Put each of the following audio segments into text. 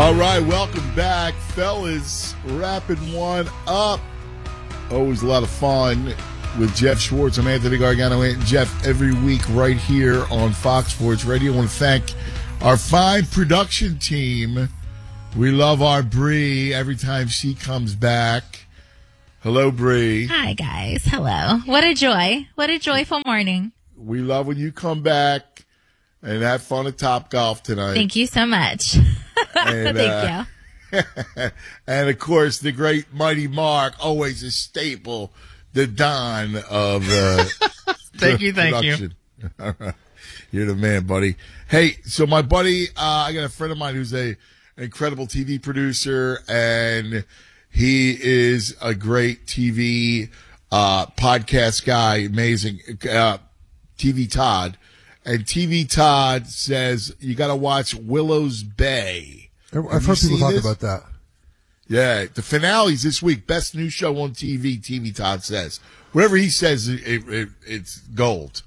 All right, welcome back, fellas. Wrapping one up. Always a lot of fun with Jeff Schwartz. I'm Anthony Gargano and Jeff every week right here on Fox Sports Radio. I want to thank our fine production team. We love our Bree every time she comes back. Hello, Bree. Hi, guys. Hello. What a joy. What a joyful morning. We love when you come back and have fun at Topgolf tonight. Thank you so much. And, Thank you. And, of course, the great Mighty Mark, always a staple, the Don of Thank you. production. All right. You're the man, buddy. Hey, so my buddy, I got a friend of mine who's an incredible TV producer, and he is a great TV podcast guy, amazing. TV Todd. And TV Todd says you got to watch Willow's Bay. I've heard people talk about that. Yeah, the finale's this week. Best new show on TV, TV Todd says. Whatever he says, it's gold.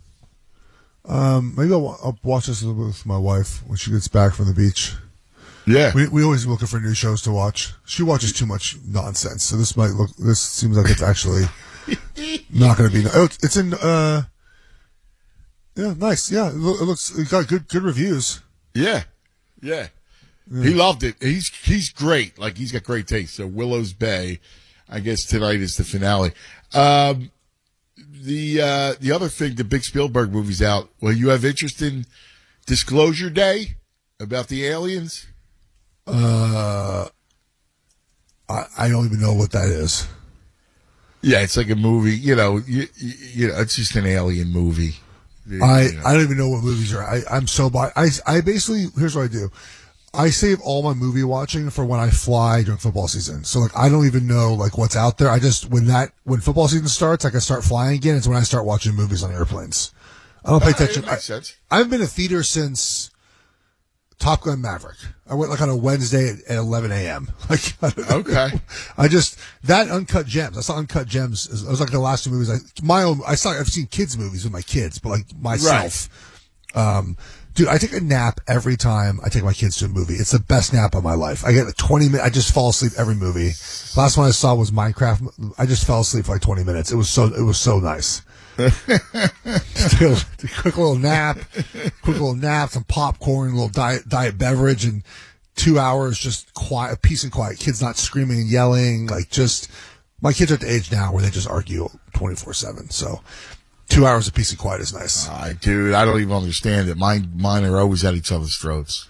Maybe I'll watch this with my wife when she gets back from the beach. Yeah. We always looking for new shows to watch. She watches too much nonsense, so this seems like it's actually not going to be. Oh, it's in. Yeah, nice. Yeah, it got good reviews. Yeah. He loved it. He's great. Like, he's got great taste. So Willow's Bay, I guess tonight is the finale. The other thing, the big Spielberg movie's out. Well, you have interest in Disclosure Day about the aliens? I don't even know what that is. Yeah, it's like a movie. You know, it's just an alien movie. I don't even know what movies are. I'm so by. I basically, here's what I do. I save all my movie watching for when I fly during football season. So like I don't even know like what's out there. I just when football season starts, I can start flying again. It's when I start watching movies on airplanes. I don't pay attention. Makes sense. I haven't been to theater since Top Gun Maverick. I went like on a Wednesday at 11 a.m. Like Okay. That Uncut Gems. I saw Uncut Gems. It was like the last two movies. I've seen kids movies with my kids, but like myself. Right. Dude, I take a nap every time I take my kids to a movie. It's the best nap of my life. I get 20 minutes. I just fall asleep every movie. Last one I saw was Minecraft. I just fell asleep for like 20 minutes. It was so nice. Quick little nap, some popcorn, a little diet beverage, and 2 hours just quiet, peace and quiet. Kids not screaming and yelling. Like my kids are at the age now where they just argue 24/7. So 2 hours of peace and quiet is nice. Dude, I don't even understand it. Mine are always at each other's throats.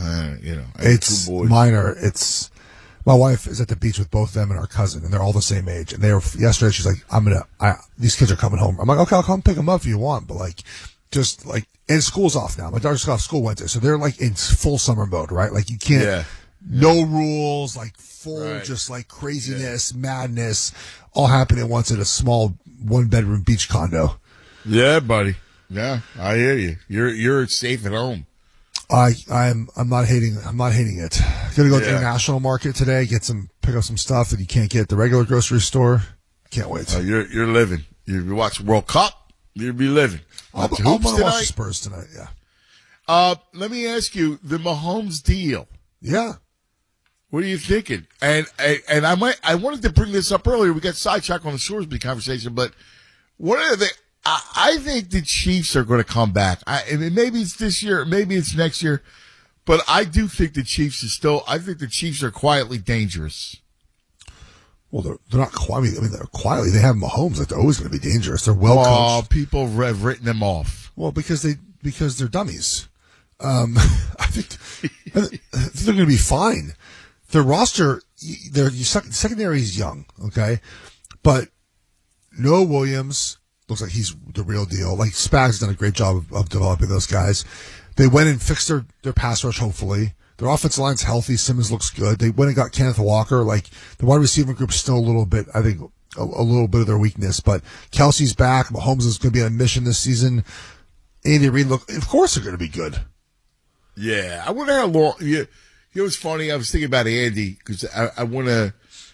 It's minor. It's my wife is at the beach with both them and our cousin, and they're all the same age. And yesterday she's like, these kids are coming home. I'm like, okay, I'll come pick them up if you want, but like, just like, and school's off now. My daughter's off school Wednesday, so they're like in full summer mode, right? Like you can't, no rules, like full, just like craziness, madness, all happening at once at a small 1-bedroom beach condo. Yeah, buddy. Yeah, I hear you. You're safe at home. I'm not hating it. Gonna go to the international market today, pick up some stuff that you can't get at the regular grocery store. Can't wait. You're living. You watch World Cup, you'll be living. I'm gonna watch the Spurs tonight, yeah. Let me ask you, the Mahomes deal. Yeah. What are you thinking? And I wanted to bring this up earlier. We got sidetracked on the Shoresby conversation, but what are the I think the Chiefs are going to come back. Maybe it's this year, maybe it's next year, but I do think the Chiefs I think the Chiefs are quietly dangerous. Well, they're not quietly. I mean, they're quietly. They have Mahomes. Like they're always going to be dangerous. They're well coached. Oh, people have written them off. Well, because they're dummies. I think they're going to be fine. Their roster, their secondary is young, okay, but Noah Williams looks like he's the real deal. Like Spags done a great job of developing those guys. They went and fixed their pass rush. Hopefully, their offensive line's healthy. Simmons looks good. They went and got Kenneth Walker. Like the wide receiver group's still a little bit, I think, a little bit of their weakness. But Kelsey's back. Mahomes is going to be on a mission this season. Andy Reid, of course they're going to be good. Yeah, I wonder how long. You know, it's funny. I was thinking about Andy because I want to.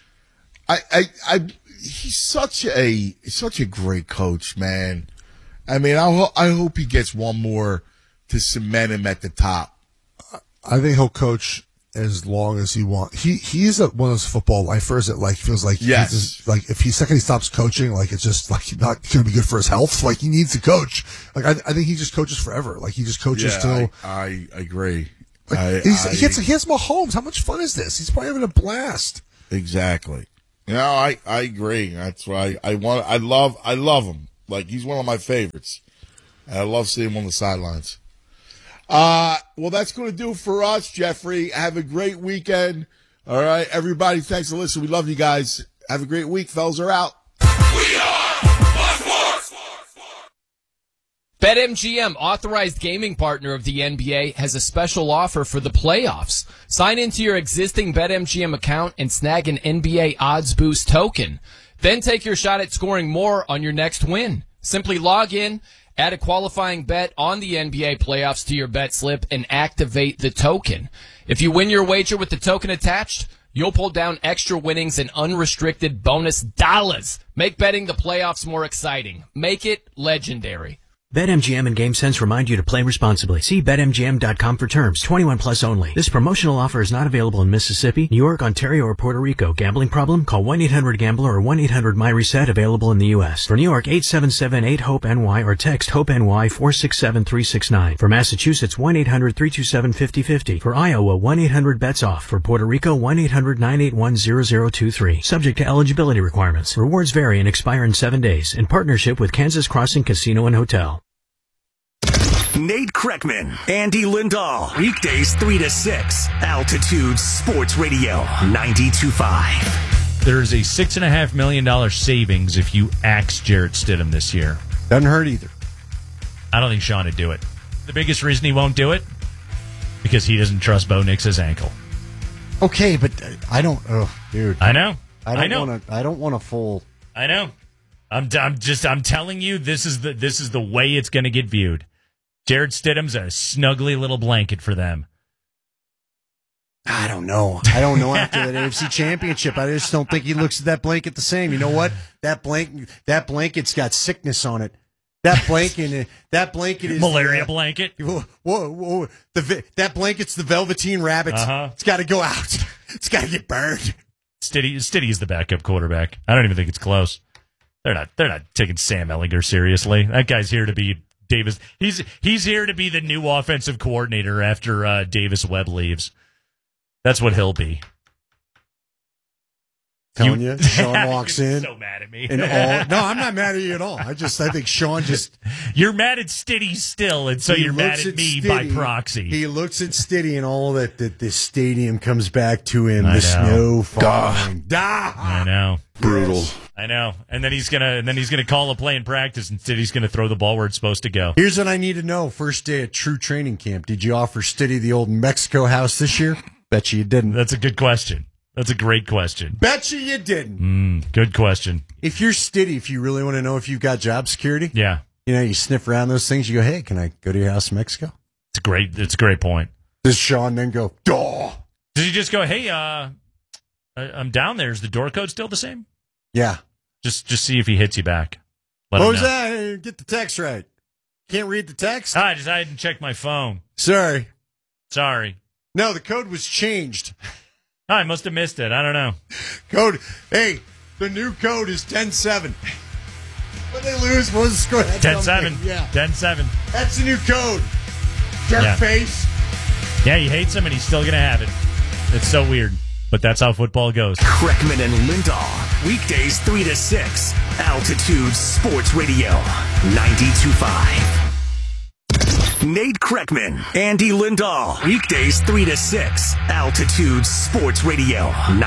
He's such a great coach, man. I mean, I hope he gets one more to cement him at the top. I think he'll coach as long as he wants. He's one of those football lifers that like feels like Yes. he's just, like if he second he stops coaching, like it's just like not going to be good for his health. Like he needs to coach. Like I think he just coaches forever. Like he just coaches till. I agree. Like, he has Mahomes. How much fun is this? He's probably having a blast. Exactly. I agree. That's why I love him. Like he's one of my favorites. I love seeing him on the sidelines. Well, that's going to do it for us, Jeffrey. Have a great weekend. All right, everybody. Thanks for listening. We love you guys. Have a great week. Fellas are out. We are Sports. BetMGM, authorized gaming partner of the NBA, has a special offer for the playoffs. Sign into your existing BetMGM account and snag an NBA Odds Boost token. Then take your shot at scoring more on your next win. Simply log in, add a qualifying bet on the NBA playoffs to your bet slip, and activate the token. If you win your wager with the token attached, you'll pull down extra winnings and unrestricted bonus dollars. Make betting the playoffs more exciting. Make it legendary. BetMGM and GameSense remind you to play responsibly. See BetMGM.com for terms. 21 plus only. This promotional offer is not available in Mississippi, New York, Ontario, or Puerto Rico. Gambling problem? Call 1-800-GAMBLER or 1-800-MyReset, available in the U.S. For New York, 877-8-HOPE-NY or text HOPE-NY 467-369. For Massachusetts, 1-800-327-5050. For Iowa, 1-800-BETS-OFF. For Puerto Rico, 1-800-981-0023. Subject to eligibility requirements. Rewards vary and expire in 7 days. In partnership with Kansas Crossing Casino and Hotel. Nate Kreckman, Andy Lindahl. Weekdays 3 to 6. Altitude Sports Radio 92.5. There's a $6.5 million savings if you axe Jarrett Stidham this year. Doesn't hurt either. I don't think Sean would do it. The biggest reason he won't do it? Because he doesn't trust Bo Nix's ankle. Okay, but I don't. Oh, dude. I know. I don't want a full. I know. I'm telling you, this is the way it's going to get viewed. Jarrett Stidham's a snuggly little blanket for them. I don't know. After that AFC Championship, I just don't think he looks at that blanket the same. You know what? That blanket's got sickness on it. That blanket is malaria blanket. Whoa! That blanket's the Velveteen Rabbit. It's got to go out. It's got to get burned. Stiddy is the backup quarterback. I don't even think it's close. They're not taking Sam Ehlinger seriously. That guy's here to be Davis. He's here to be the new offensive coordinator after Davis Webb leaves. That's what he'll be. Telling you, Sean walks in. So mad at me. No, I'm not mad at you at all. I think Sean just. You're mad at Stiddy still, and so you're mad at me by proxy. He looks at Stiddy and all that the stadium comes back to him. The snow falling. I know. Brutal. Yes. I know. And then he's gonna call a play in practice, and Stiddy's gonna throw the ball where it's supposed to go. Here's what I need to know. First day at true training camp. Did you offer Stiddy the old Mexico house this year? Bet you didn't. That's a good question. That's a great question. Bet you didn't. Good question. If you're Stiddy, if you really want to know if you've got job security, yeah, you sniff around those things. You go, hey, can I go to your house in Mexico? It's a great point. Does Sean then go, duh? Does he just go, hey, I'm down there. Is the door code still the same? Yeah. Just see if he hits you back. What was that? Get the text right. Can't read the text? I didn't check my phone. Sorry. No, the code was changed. I must have missed it. I don't know. Hey, the new code is 10-7. When they lose, what was the score? 10-7. Yeah. 10-7. That's the new code. Jerk face. Yeah, he hates him, and he's still going to have it. It's so weird, but that's how football goes. Kreckman and Lindahl. Weekdays 3 to 6. Altitude Sports Radio 92.5. Nate Kreckman, Andy Lindahl. Weekdays 3 to 6. Altitude Sports Radio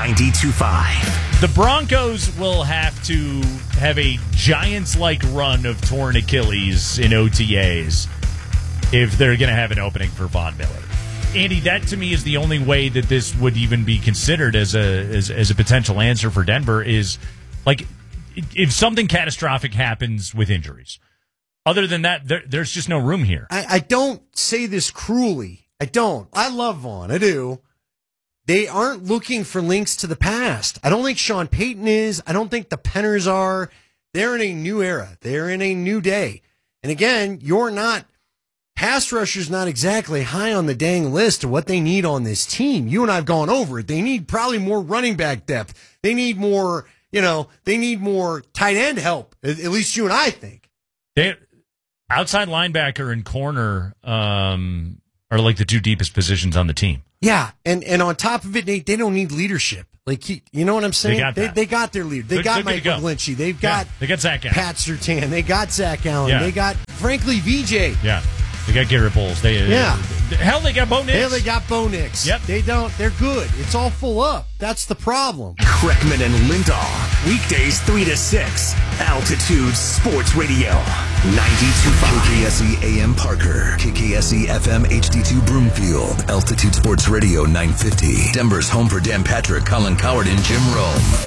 92.5. The Broncos will have to have a Giants-like run of torn Achilles in OTAs if they're going to have an opening for Von Miller. Andy, that to me is the only way that this would even be considered as a potential answer for Denver is, like, if something catastrophic happens with injuries. Other than that, there's just no room here. I don't say this cruelly. I don't. I love Vaughn. I do. They aren't looking for links to the past. I don't think Sean Payton is. I don't think the Penners are. They're in a new era. They're in a new day. And again, you're not pass rusher's not exactly high on the dang list of what they need on this team. You and I have gone over it. They need probably more running back depth. They need more, they need more tight end help. At least you and I think. Outside linebacker and corner are like the two deepest positions on the team. Yeah, and on top of it, they don't need leadership. Like, you know what I'm saying? They got their leader. They got Michael Glinchey. They got Zach Allen. Pat Surtain. They got Zach Allen. Yeah. They got, frankly, VJ. Yeah. They got Garrett Bowles. They got Bo Nix. Hell, they got Bo Nix. Yep. They're good. It's all full up. That's the problem. Kreckman and Lindahl. Weekdays 3 to 6. Altitude Sports Radio. 92.5. KKSE AM Parker. KKSE FM HD2 Broomfield. Altitude Sports Radio 950. Denver's home for Dan Patrick, Colin Coward, and Jim Rome.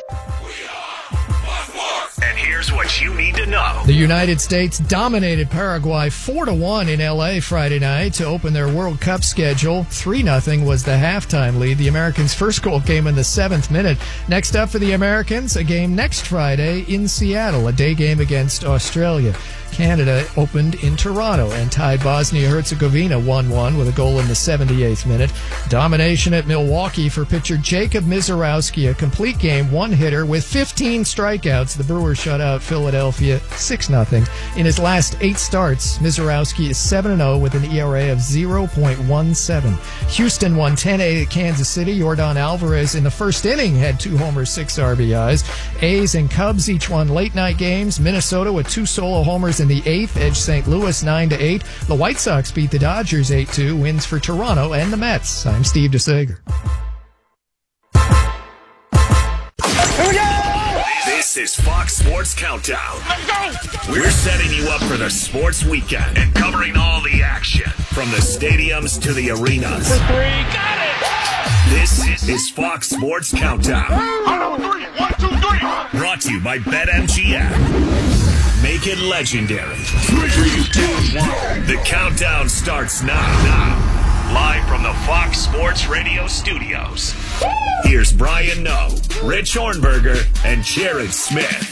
And here's what you need to know. The United States dominated Paraguay 4-1 in L.A. Friday night to open their World Cup schedule. 3-0 was the halftime lead. The Americans' first goal came in the 7th minute. Next up for the Americans, a game next Friday in Seattle, a day game against Australia. Canada opened in Toronto and tied Bosnia-Herzegovina 1-1 with a goal in the 78th minute. Domination at Milwaukee for pitcher Jacob Misiorowski, a complete game one-hitter with 15 strikeouts. The Brewers shut out Philadelphia 6-0. In his last 8 starts, Misiorowski is 7-0 with an ERA of 0.17. Houston won 10-8 at Kansas City. Yordan Alvarez in the first inning had 2 homers, 6 RBIs. A's and Cubs each won late-night games. Minnesota with 2 solo homers in the 8th, edged St. Louis 9-8. The White Sox beat the Dodgers 8-2, wins for Toronto and the Mets. I'm Steve DeSager. Here we go! This is Fox Sports Countdown. Let's go! We're setting you up for the sports weekend and covering all the action from the stadiums to the arenas. For 3, got it! This is Fox Sports Countdown. 1, 2, 3. Brought to you by BetMGM. Make it legendary. 3, 2, 1. The countdown starts now. Live from the Fox Sports Radio studios. Here's Brian Noe, Rich Hornberger, and Jared Smith.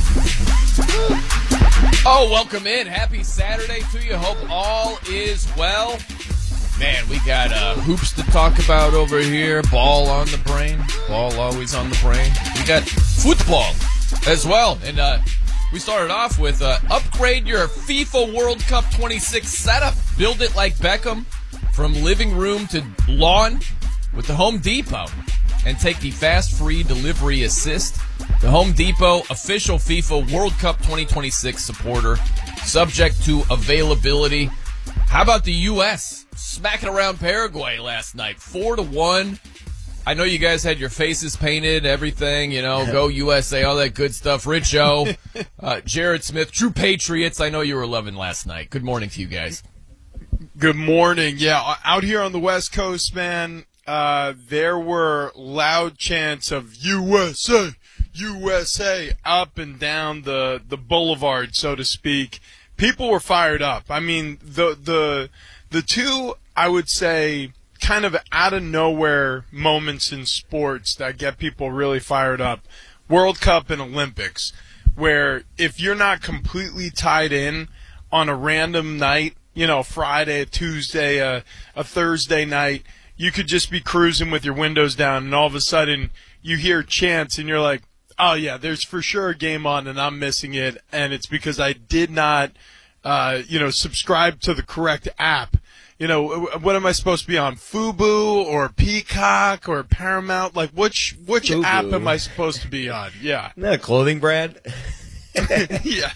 Oh, welcome in. Happy Saturday to you. Hope all is well. Man, we got hoops to talk about over here. Ball on the brain. Ball always on the brain. We got football as well. And we started off with upgrade your FIFA World Cup 26 setup. Build it like Beckham from living room to lawn with the Home Depot. And take the fast free delivery assist. The Home Depot official FIFA World Cup 2026 supporter. Subject to availability. How about the U.S. smacking around Paraguay last night? 4-1. I know you guys had your faces painted, everything, go USA, all that good stuff. Rich O, Jared Smith, true Patriots. I know you were loving last night. Good morning to you guys. Good morning. Yeah, out here on the West Coast, man, there were loud chants of USA, USA up and down the boulevard, so to speak. People were fired up. I mean, the two, I would say, kind of out of nowhere moments in sports that get people really fired up. World Cup and Olympics, where if you're not completely tied in on a random night, Friday, a Tuesday, a Thursday night, you could just be cruising with your windows down and all of a sudden you hear chants and you're like, oh yeah, there's for sure a game on and I'm missing it, and it's because I did not, subscribe to the correct app. What am I supposed to be on? Fubo or Peacock or Paramount? Like, which app am I supposed to be on? Yeah. Isn't that a clothing brand? yeah.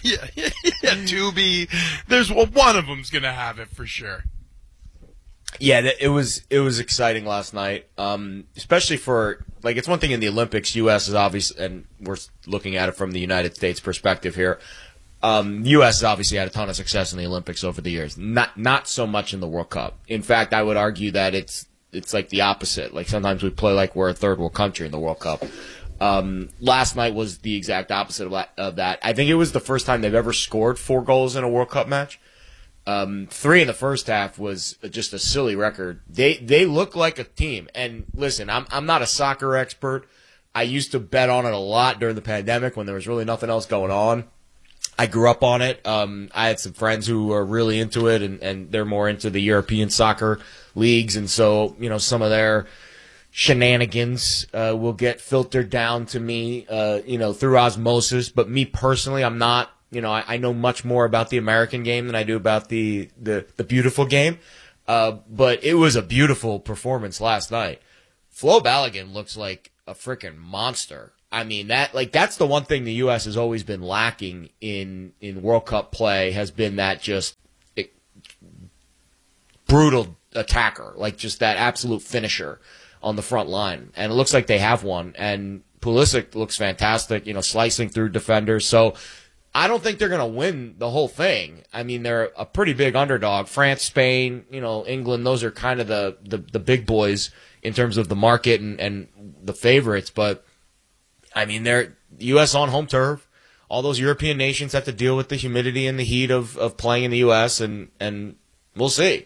Tubi. There's one of them's gonna have it for sure. Yeah, it was exciting last night. Especially for it's one thing in the Olympics. U.S. is obvious, and we're looking at it from the United States perspective here. U.S. has obviously had a ton of success in the Olympics over the years. Not so much in the World Cup. In fact, I would argue that it's like the opposite. Like sometimes we play like we're a third world country in the World Cup. Last night was the exact opposite of that. I think it was the first time they've ever scored 4 goals in a World Cup match. 3 in the first half was just a silly record. They look like a team. And listen, I'm not a soccer expert. I used to bet on it a lot during the pandemic when there was really nothing else going on. I grew up on it. I had some friends who are really into it, and they're more into the European soccer leagues, and so some of their shenanigans will get filtered down to me, through osmosis. But me personally, I'm not. I know much more about the American game than I do about the beautiful game. But it was a beautiful performance last night. Flo Balogun looks like a freaking monster. I mean, that's the one thing the U.S. has always been lacking in World Cup play, has been that just brutal attacker, like just that absolute finisher on the front line. And it looks like they have one. And Pulisic looks fantastic, slicing through defenders. So I don't think they're going to win the whole thing. I mean, they're a pretty big underdog. France, Spain, England, those are kind of the big boys in terms of the market and the favorites. But, I mean, they're U.S. on home turf. All those European nations have to deal with the humidity and the heat of playing in the U.S., and we'll see.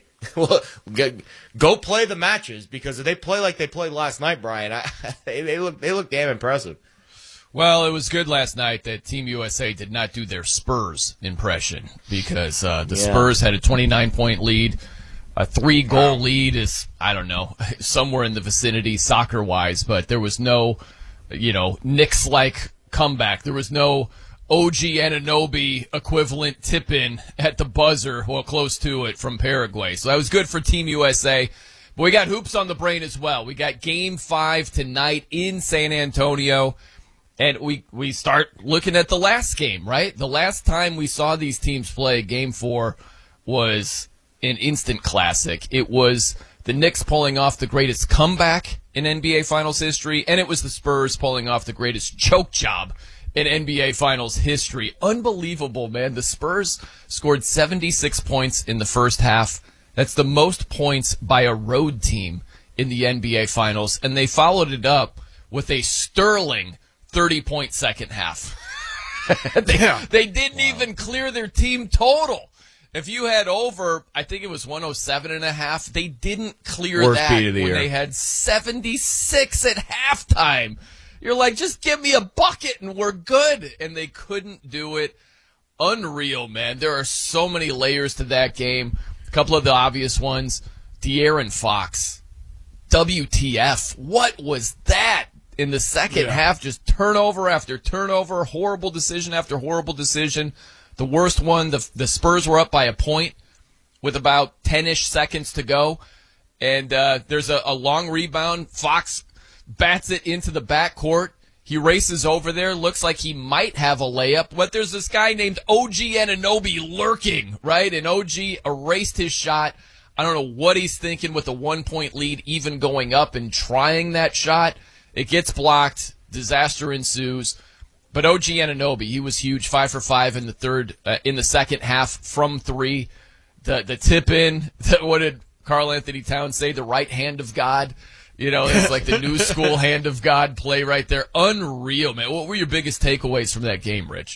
Go play the matches, because if they play like they played last night, Brian, they look damn impressive. Well, it was good last night that Team USA did not do their Spurs impression, because the Spurs had a 29-point lead. A 3-goal lead is, I don't know, somewhere in the vicinity soccer-wise, but there was no, Knicks-like comeback. There was no OG Anunoby equivalent tip-in at the buzzer, well, close to it, from Paraguay. So that was good for Team USA. But we got hoops on the brain as well. We got Game 5 tonight in San Antonio. And we start looking at the last game, right? The last time we saw these teams play, Game 4, was an instant classic. It was the Knicks pulling off the greatest comeback in NBA Finals history, and it was the Spurs pulling off the greatest choke job in NBA Finals history. Unbelievable, man. The Spurs scored 76 points in the first half. That's the most points by a road team in the NBA Finals, and they followed it up with a sterling 30-point second half. They didn't even clear their team total. If you had over, I think it was 107.5, they didn't clear Worst that beat of the when year. they had 76 at halftime. You're like, just give me a bucket and we're good. And they couldn't do it. Unreal, man. There are so many layers to that game. A couple of the obvious ones. De'Aaron Fox. WTF. What was that? In the second half, just turnover after turnover, horrible decision after horrible decision. The worst one, the Spurs were up by a point with about 10-ish seconds to go. And there's a long rebound. Fox bats it into the backcourt. He races over there, looks like he might have a layup, but there's this guy named OG Anunoby lurking, right? And OG erased his shot. I don't know what he's thinking with a 1-point lead, even going up and trying that shot. It gets blocked. Disaster ensues. But OG Anunoby, he was huge, 5 for 5 in the second half from 3. The tip in, what did Karl Anthony Towns say? The right hand of God. It's like the new school hand of God play right there. Unreal, man. What were your biggest takeaways from that game, Rich?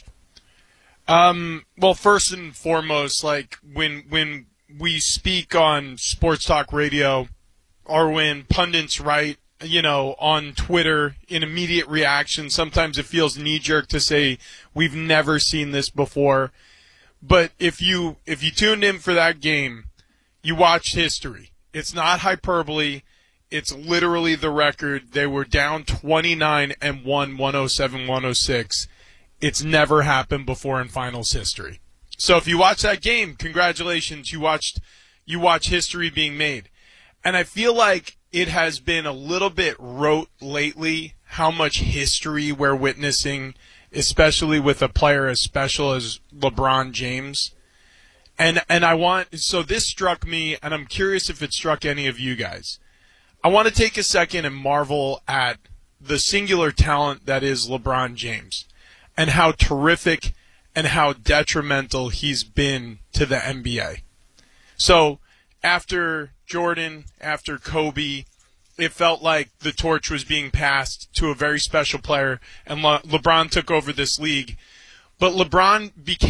Well, first and foremost, like when we speak on sports talk radio, or when pundits write, on Twitter in immediate reaction, sometimes it feels knee-jerk to say we've never seen this before. But if you tuned in for that game, you watched history. It's not hyperbole. It's literally the record. They were down 29 and won 107-106. It's never happened before in finals history. So if you watch that game, congratulations, you watch history being made. And I feel like it has been a little bit rote lately how much history we're witnessing, especially with a player as special as LeBron James. And so this struck me, and I'm curious if it struck any of you guys. I want to take a second and marvel at the singular talent that is LeBron James and how terrific and how detrimental he's been to the NBA. So after Jordan, after Kobe, it felt like the torch was being passed to a very special player, and LeBron took over this league. But LeBron became